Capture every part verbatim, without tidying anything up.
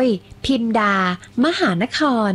ยพิมดามหานคร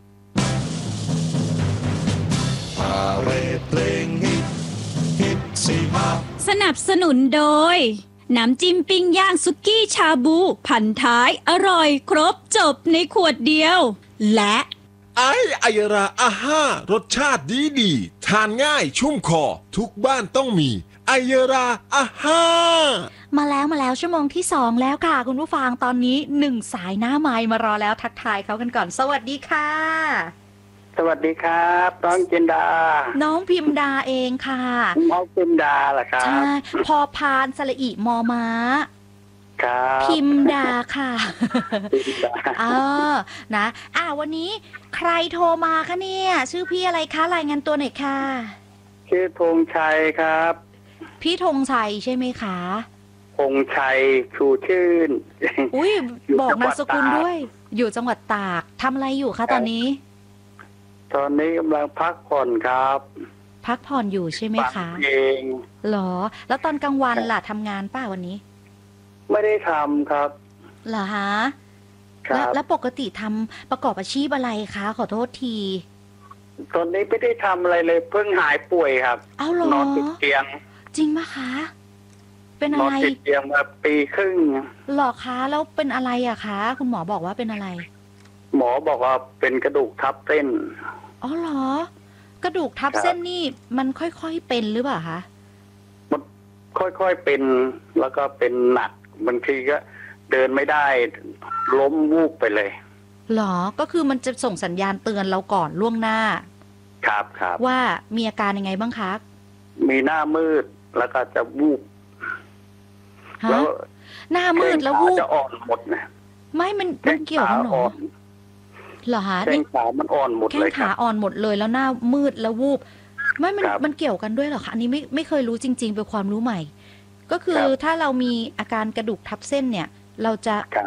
พาเรดเพลงฮิตฮิตสีมาสนับสนุนโดยน้ำจิ้มปิ้งย่างสุกี้ชาบูพันท้ายอร่อยครบจบในขวดเดียวและไอไอราอาห้ารสชาติดีดีทานง่ายชุ่มคอทุกบ้านต้องมีไอราอาห้ามาแล้วมาแล้วชั่วโมงที่สองแล้วค่ะคุณผู้ฟังตอนนี้หนึ่งสายหน้าไมค์มารอแล้วทักทายเขากันก่อนสวัสดีค่ะสวัสดีครับน้องจินดาน้องพิมดาเองค่ะน้องพิมดาเหรอครับใช่พอพานสระอิมอม้าครับพิมดาค่ะเออนะอ่าวันนี้ใครโทรมาคะเนี่ยชื่อพี่อะไรคะรายงานตัวหน่อยค่ะชื่อธงชัยครับพี่ธงชัยใช่ไหมคะธงชัยชูชื่นอุ้ยบอกนามสกุลด้วยอยู่จังหวัดตากทำอะไรอยู่คะตอนนี้ตอนนี้กำลังพักผ่อนครับพักผ่อนอยู่ใช่ไหมคะเองหรอแล้วตอนกลางวันล่ะทำงานป่ะวันนี้ไม่ได้ทำครับเหรอฮะแล้วแล้วปกติทำประกอบอาชีพอะไรคะขอโทษทีตอนนี้ไม่ได้ทำอะไรเลยเพิ่งหายป่วยครับเอาหรอนอนติดเตียงจริงปะคะเป็นอะไรนอนติดเตียงมาปีครึ่งหรอคะแล้วเป็นอะไรอะคะคุณหมอบอกว่าเป็นอะไรหมอบอกว่าเป็นกระดูกทับเส้นอ๋อเหรอกระดูกทับเส้นนี่มันค่อยๆเป็นหรือเปล่าคะมันค่อยๆเป็นแล้วก็เป็นหนักบางทีก็เดินไม่ได้ล้มวูบไปเลยหรอก็คือมันจะส่งสัญญาณเตือนเราก่อนล่วงหน้าครับครับว่ามีอาการยังไงบ้างคะมีหน้ามืดแล้วก็จะวูบแล้วหน้ามืดแล้ววูบจะอ่อนหมดนะไม่มันมันเกี่ยวกันหรอเหรอฮะแข้งขามันอ่อนหมดเลยแข้งขาอ่อนหมดเลยแล้วหน้ามืดแล้ววูบไม่มันมันเกี่ยวกันด้วยเหรอคะอันนี้ไม่ไม่เคยรู้จริงๆเป็นความรู้ใหม่ก็คือถ้าเรามีอาการกระดูกทับเส้นเนี่ยเราจะ